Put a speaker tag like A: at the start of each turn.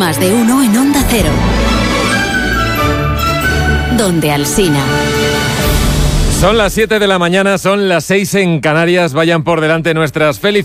A: Más de uno en Onda Cero. Donde Alsina.
B: Son las 7 de la mañana, son las 6 en Canarias. Vayan por delante nuestras felicidades.